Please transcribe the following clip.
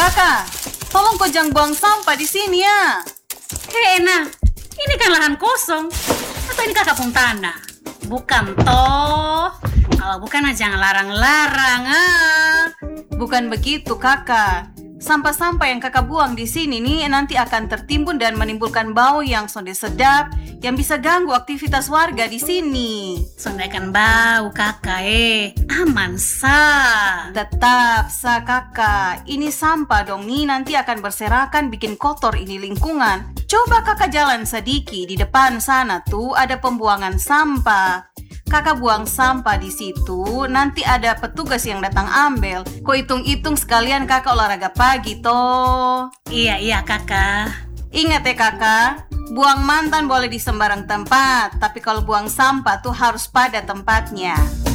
Kakak, tolong kau jangan buang sampah di sini ya. Ena, ini kan lahan kosong. Atau ini kakak pun tanah? Bukan toh? Kalau bukan jangan larang-larang Bukan begitu kakak. Sampah-sampah yang kakak buang di sini nih nanti akan tertimbun dan menimbulkan bau yang sonde sedap yang bisa ganggu aktivitas warga di sini. Sondekan bau kakak aman sah. Tetap sah kakak. Ini sampah dong nih nanti akan berserakan bikin kotor ini lingkungan. Coba kakak jalan sedikit di depan sana tuh ada pembuangan sampah. Kakak buang sampah di situ, nanti ada petugas yang datang ambil. Kau hitung-hitung sekalian kakak olahraga pagi toh. Iya kakak. Ingat ya kakak, buang mantan boleh di sembarang tempat, tapi kalau buang sampah tuh harus pada tempatnya.